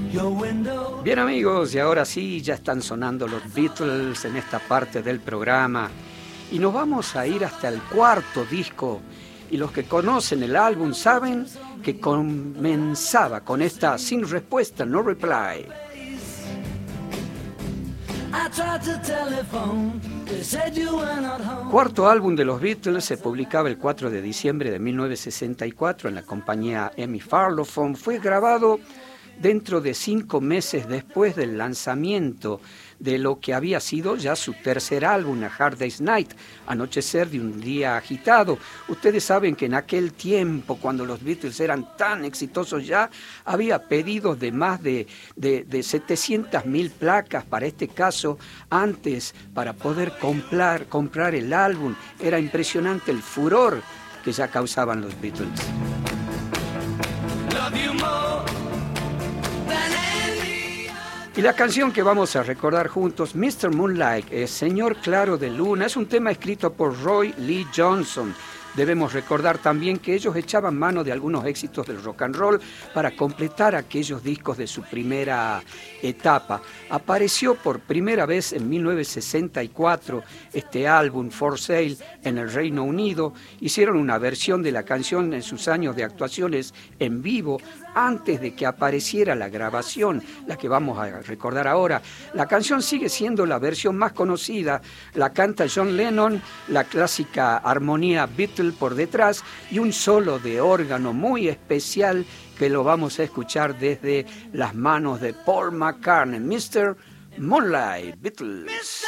Bien amigos, y ahora sí, ya están sonando los Beatles en esta parte del programa y nos vamos a ir hasta el cuarto disco, y los que conocen el álbum saben que comenzaba con esta Sin Respuesta, No Reply. Cuarto álbum de los Beatles, se publicaba el 4 de diciembre de 1964 en la compañía EMI Parlophone. Fue grabado dentro de 5 meses después del lanzamiento de lo que había sido ya su tercer álbum, A Hard Day's Night, Anochecer de un día agitado. Ustedes saben que en aquel tiempo, cuando los Beatles eran tan exitosos ya, había pedidos de más de 700.000 placas para este caso, antes, para poder comprar el álbum. Era impresionante el furor que ya causaban los Beatles. Love you more. Y la canción que vamos a recordar juntos, Mr. Moonlight, Señor Claro de Luna, es un tema escrito por Roy Lee Johnson. Debemos recordar también que ellos echaban mano de algunos éxitos del rock and roll para completar aquellos discos de su primera etapa. Apareció por primera vez en 1964 este álbum For Sale en el Reino Unido. Hicieron una versión de la canción en sus años de actuaciones en vivo, antes de que apareciera la grabación, la que vamos a recordar ahora. La canción sigue siendo la versión más conocida, la canta John Lennon, la clásica armonía Beatles por detrás y un solo de órgano muy especial que lo vamos a escuchar desde las manos de Paul McCartney, Mr. Moonlight, Beatles.